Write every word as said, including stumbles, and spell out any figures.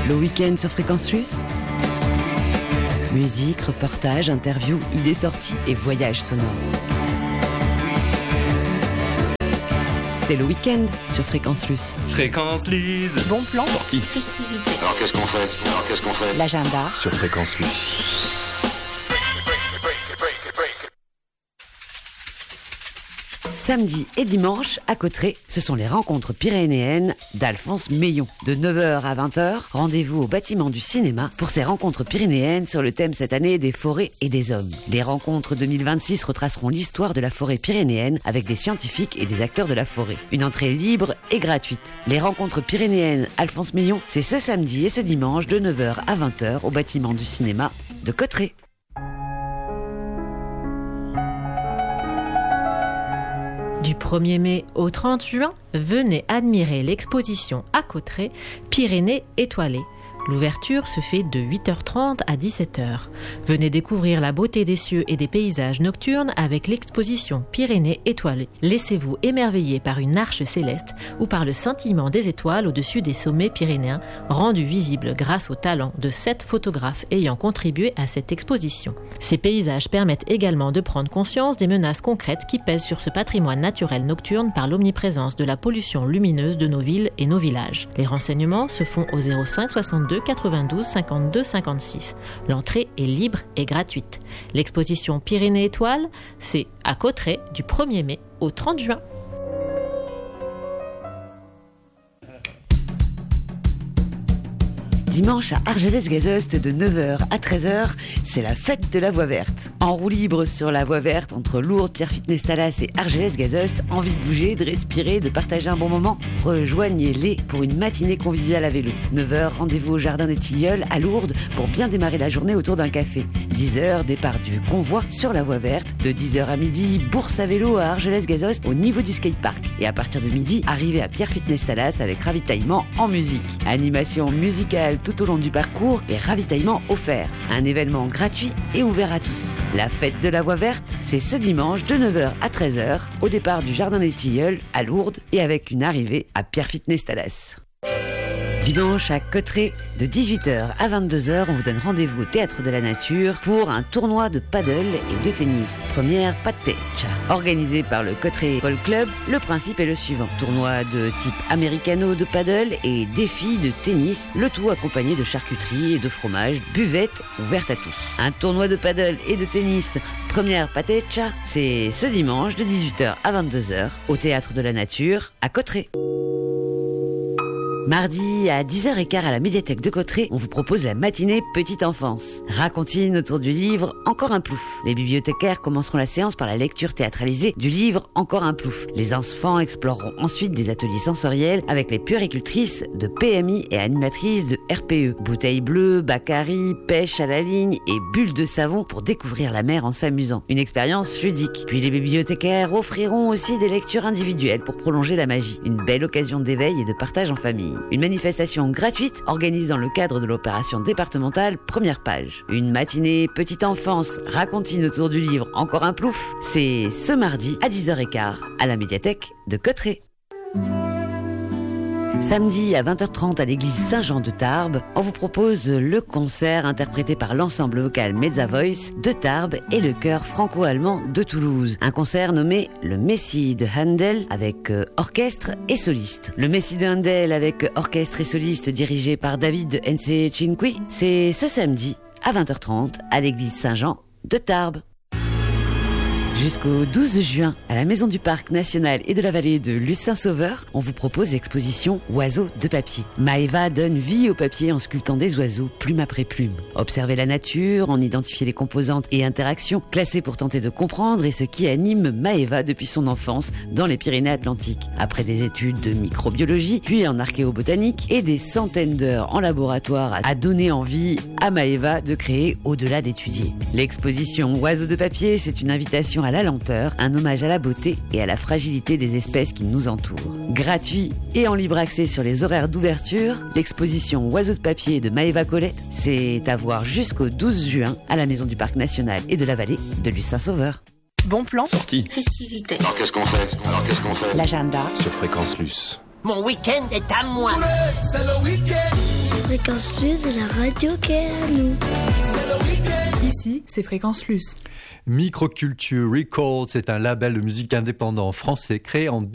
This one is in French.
Le week-end sur Fréquence Plus. Musique, reportages, interviews, idées sorties et voyages sonores. C'est le week-end sur Fréquence Plus. Fréquence Lise. Bon plan. Sortie. Festivité. Alors qu'est-ce qu'on fait Alors qu'est-ce qu'on fait L'agenda sur Fréquence Plus. Samedi et dimanche, à Cauterets, ce sont les rencontres pyrénéennes d'Alphonse Meillon. De neuf heures à vingt heures, rendez-vous au bâtiment du cinéma pour ces rencontres pyrénéennes sur le thème cette année des forêts et des hommes. Les rencontres deux mille vingt-six retraceront l'histoire de la forêt pyrénéenne avec des scientifiques et des acteurs de la forêt. Une entrée libre et gratuite. Les rencontres pyrénéennes Alphonse Meillon, c'est ce samedi et ce dimanche de neuf heures à vingt heures au bâtiment du cinéma de Cauterets. Du premier mai au trente juin, venez admirer l'exposition à Cauterets, Pyrénées étoilées. L'ouverture se fait de huit heures trente à dix-sept heures. Venez découvrir la beauté des cieux et des paysages nocturnes avec l'exposition Pyrénées étoilées. Laissez-vous émerveiller par une arche céleste ou par le scintillement des étoiles au-dessus des sommets pyrénéens, rendu visible grâce au talent de sept photographes ayant contribué à cette exposition. Ces paysages permettent également de prendre conscience des menaces concrètes qui pèsent sur ce patrimoine naturel nocturne par l'omniprésence de la pollution lumineuse de nos villes et nos villages. Les renseignements se font au zéro cinq soixante-deux quatre-vingt-douze cinquante-deux cinquante-six. L'entrée est libre et gratuite. L'exposition Pyrénées étoiles, c'est à Cauterets du premier mai au trente juin. Dimanche à Argelès-Gazost de neuf heures à treize heures, c'est la fête de la voie verte. En roue libre sur la voie verte entre Lourdes, Pierrefitte-Nestalas et Argelès-Gazost, envie de bouger, de respirer, de partager un bon moment? Rejoignez-les pour une matinée conviviale à vélo. neuf heures, rendez-vous au Jardin des Tilleuls à Lourdes pour bien démarrer la journée autour d'un café. dix heures, départ du convoi sur la voie verte. De dix heures à midi, bourse à vélo à Argelès-Gazost au niveau du skatepark. Et à partir de midi, arrivée à Pierrefitte-Nestalas avec ravitaillement en musique. Animation musicale tout au long du parcours et ravitaillement offert. Un événement gratuit et ouvert à tous. La fête de la voie verte, c'est ce dimanche de neuf heures à treize heures au départ du Jardin des Tilleuls à Lourdes et avec une arrivée à Pierrefitte-Nestalas. Dimanche à Cauterets, de dix-huit heures à vingt-deux heures, on vous donne rendez-vous au Théâtre de la Nature pour un tournoi de paddle et de tennis. Première patecha. Organisé par le Cauterets Ball Club, le principe est le suivant. Tournoi de type americano de paddle et défi de tennis, le tout accompagné de charcuterie et de fromage, buvette ouverte à tous. Un tournoi de paddle et de tennis, première patecha, c'est ce dimanche de dix-huit heures à vingt-deux heures au Théâtre de la Nature à Cauterets. Mardi à dix heures quinze à la médiathèque de Cauterets, on vous propose la matinée Petite Enfance. Racontine autour du livre Encore un plouf. Les bibliothécaires commenceront la séance par la lecture théâtralisée du livre Encore un plouf. Les enfants exploreront ensuite des ateliers sensoriels avec les puéricultrices de P M I et animatrices de R P E. Bouteilles bleues, Bacari, pêche à la ligne et bulles de savon pour découvrir la mer en s'amusant. Une expérience ludique. Puis les bibliothécaires offriront aussi des lectures individuelles pour prolonger la magie. Une belle occasion d'éveil et de partage en famille. Une manifestation gratuite organisée dans le cadre de l'opération départementale Première Page. Une matinée Petite Enfance racontine autour du livre Encore un plouf, c'est ce mardi à dix heures quinze à la médiathèque de Cauterets. Samedi à vingt heures trente à l'église Saint-Jean de Tarbes, on vous propose le concert interprété par l'ensemble vocal Mezza Voice de Tarbes et le chœur franco-allemand de Toulouse. Un concert nommé Le Messie de Handel avec euh, orchestre et soliste. Le Messie de Handel avec orchestre et soliste dirigé par David Nce-Cinqui, c'est ce samedi à vingt heures trente à l'église Saint-Jean de Tarbes. Jusqu'au douze juin, à la Maison du Parc National et de la Vallée de Luce-Saint-Sauveur, on vous propose l'exposition Oiseaux de papier. Maëva donne vie au papier en sculptant des oiseaux, plume après plume. Observez la nature, en identifier les composantes et interactions, classées pour tenter de comprendre et ce qui anime Maëva depuis son enfance dans les Pyrénées-Atlantiques. Après des études de microbiologie, puis en archéobotanique et des centaines d'heures en laboratoire à donner envie à Maëva de créer au-delà d'étudier. L'exposition Oiseaux de papier, c'est une invitation à la lenteur, un hommage à la beauté et à la fragilité des espèces qui nous entourent. Gratuit et en libre accès sur les horaires d'ouverture, l'exposition Oiseaux de papier de Maëva Colette, c'est à voir jusqu'au douze juin à la Maison du Parc National et de la Vallée de Luce-Saint-Sauveur. Bon plan. Sortie. Festivité. Alors qu'est-ce qu'on fait Alors qu'est-ce qu'on fait L'agenda sur Fréquence Plus. Mon week-end est à moi. Le Fréquence Luce, la radio qui est à nous. Ici, c'est Fréquence Luce. Microculture Records, c'est un label de musique indépendant français créé en